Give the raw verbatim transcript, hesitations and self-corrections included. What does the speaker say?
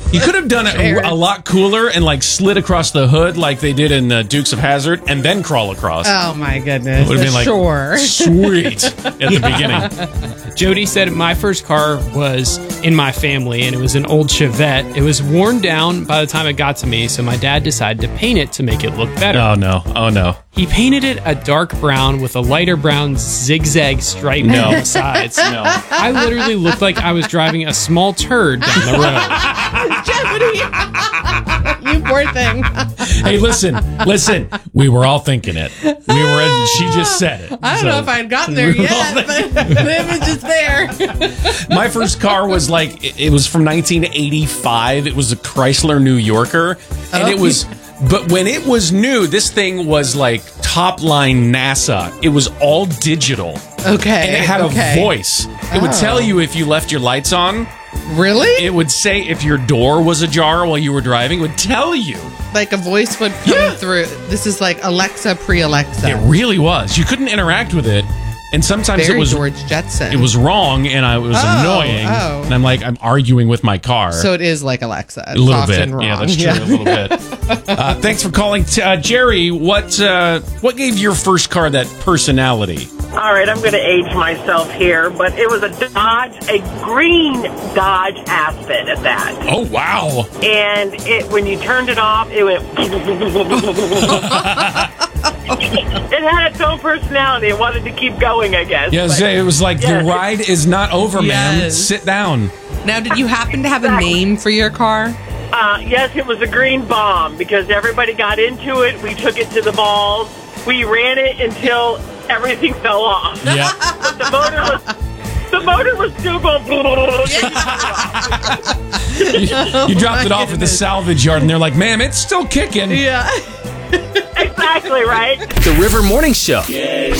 You could have done it Fair. a, a lot cooler and like slid across the hood like they did in uh, Dukes of Hazzard, and then crawl across. Oh my goodness! Would have been like sure. sweet at the beginning. Jody said my first car was in my family, and it was an old Chevette. It was worn down by the time it got to me, so my dad decided to paint it to make it look better. Oh no! Oh no! He painted it a dark brown with a lighter brown zigzag stripe No. down the sides. No. I literally looked like I was driving a small turd down the road. Jeopardy! You poor thing. Hey, listen, listen. We were all thinking it. We were. She just said it. I don't So- know if I'd gotten there we were all yet, but, but it was just there. My first car was like, it it was from nineteen eighty-five. It was a Chrysler New Yorker. And Oh. it was, but when it was new, this thing was like top line NASA. It was all digital. Okay. And it had okay. a voice. It would Oh. tell you if you left your lights on. Really? It would say if your door was ajar while you were driving. It would tell you. Like a voice would come Yeah. through. This is like Alexa pre-Alexa. It really was. You couldn't interact with it. And sometimes Very it was George Jetson. it was wrong, and I it was Oh, annoying. oh. And I'm like, I'm arguing with my car. So it is like Alexa. A little Soft bit, and wrong. yeah, that's true. A little bit. Uh, thanks for calling, T- uh, Jerry. What uh, what gave your first car that personality? All right, I'm going to age myself here, but it was a Dodge, a green Dodge Aspen at that. Oh wow! And it when you turned it off, it went. It had its own personality. It wanted to keep going, I guess. Yes, But- it was like Yeah. the ride is not over, man. Yes. Sit down. Now, did you happen to have a name for your car? Uh, yes, it was a green bomb because everybody got into it. We took it to the malls. We ran it until everything fell off. Yeah. But the motor was the motor was still going. You, you dropped it off at the salvage yard, and they're like, "Ma'am, it's still kicking." Yeah. Exactly right. The River Morning Show.